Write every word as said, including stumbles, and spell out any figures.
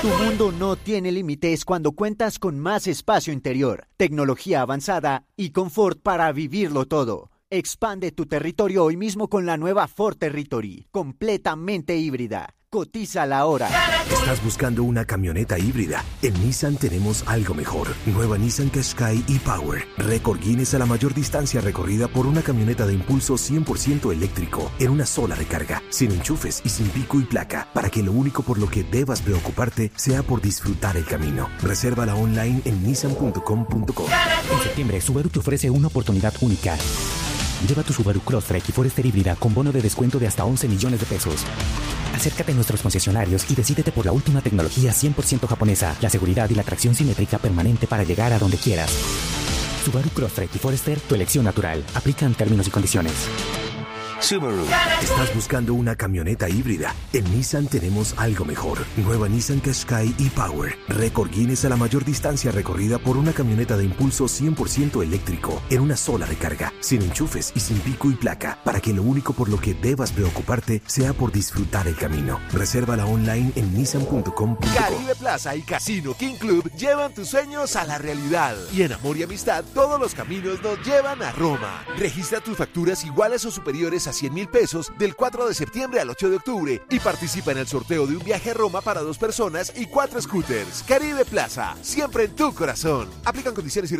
Tu mundo no tiene límites cuando cuentas con más espacio interior, tecnología avanzada y confort para vivirlo todo. Expande tu territorio hoy mismo con la nueva Ford Territory, completamente híbrida. Cotízala ahora. ¿Estás buscando una camioneta híbrida? En Nissan tenemos algo mejor. Nueva Nissan Qashqai e-Power. Récord Guinness a la mayor distancia recorrida por una camioneta de impulso cien por ciento eléctrico en una sola recarga, sin enchufes y sin pico y placa, para que lo único por lo que debas preocuparte sea por disfrutar el camino. Resérvala online en nissan punto com punto co. En septiembre, Subaru te ofrece una oportunidad única. Lleva tu Subaru Crosstrek y Forester híbrida con bono de descuento de hasta once millones de pesos. Acércate a nuestros concesionarios y decídete por la última tecnología cien por ciento japonesa, la seguridad y la tracción simétrica permanente para llegar a donde quieras. Subaru Crosstrek y Forester, tu elección natural. Aplican términos y condiciones. Subaru. ¿Estás buscando una camioneta híbrida? En Nissan tenemos algo mejor. Nueva Nissan Qashqai e-Power. Récord Guinness a la mayor distancia recorrida por una camioneta de impulso cien por ciento eléctrico en una sola recarga, sin enchufes y sin pico y placa, para que lo único por lo que debas preocuparte sea por disfrutar el camino. Resérvala online en nissan punto com punto co. Caribe Plaza y Casino King Club llevan tus sueños a la realidad. Y en amor y amistad, todos los caminos nos llevan a Roma. Registra tus facturas iguales o superiores a cien mil pesos del cuatro de septiembre al ocho de octubre y participa en el sorteo de un viaje a Roma para dos personas y cuatro scooters. Caribe Plaza, siempre en tu corazón. Aplican condiciones y